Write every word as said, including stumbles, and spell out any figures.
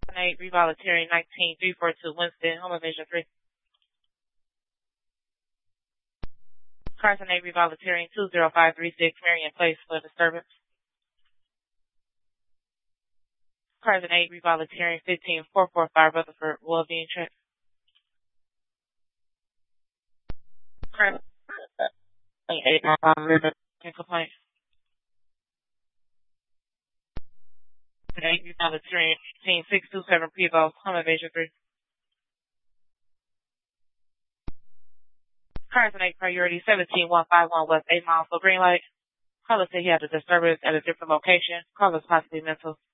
eight, revolunteering nineteen, three four two Winston, home evasion three. Carson eight, revolunteering two zero five three six Marion Place for disturbance. Carson eight, revolunteering fifteen, four four five Rutherford, well-being check. Carson eight, nine complaint. Carson eight, revolunteering fifteen, six two seven Prevo, home evasion three. Carson eight, priority seventeen, one five one West eight Mile for green light. Caller said he had a disturbance at a different location. Caller possibly mental.